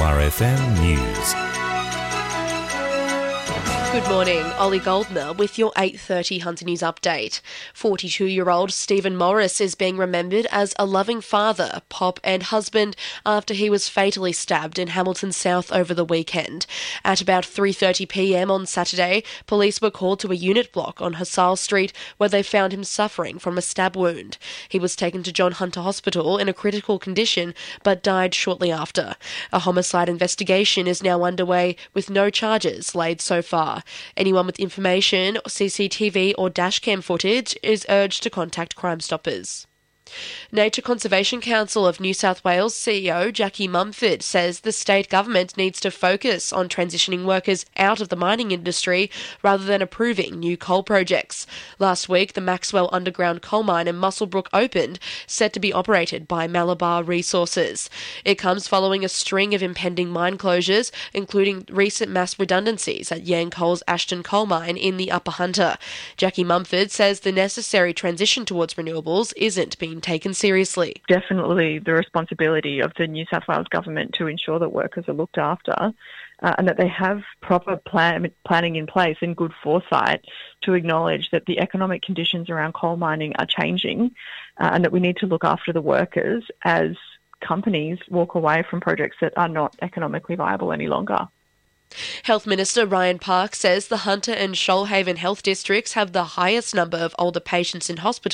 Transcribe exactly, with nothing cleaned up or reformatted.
R F M News. Good morning, Ollie Goldner with your eight thirty Hunter News update. forty-two-year-old Stephen Morris is being remembered as a loving father, pop and husband after he was fatally stabbed in Hamilton South over the weekend. At about three thirty p m on Saturday, police were called to a unit block on Hassall Street where they found him suffering from a stab wound. He was taken to John Hunter Hospital in a critical condition but died shortly after. A homicide investigation is now underway with no charges laid so far. Anyone with information, C C T V or dashcam footage is urged to contact Crime Stoppers. Nature Conservation Council of New South Wales C E O Jackie Mumford says the state government needs to focus on transitioning workers out of the mining industry rather than approving new coal projects. Last week, the Maxwell underground coal mine in Muswellbrook opened, set to be operated by Malabar Resources. It comes following a string of impending mine closures, including recent mass redundancies at Yancoal's Ashton coal mine in the Upper Hunter. Jackie Mumford says the necessary transition towards renewables isn't being taken seriously. Definitely the responsibility of the New South Wales government to ensure that workers are looked after uh, and that they have proper plan, planning in place and good foresight to acknowledge that the economic conditions around coal mining are changing uh, and that we need to look after the workers as companies walk away from projects that are not economically viable any longer. Health Minister Ryan Park says the Hunter and Shoalhaven health districts have the highest number of older patients in hospital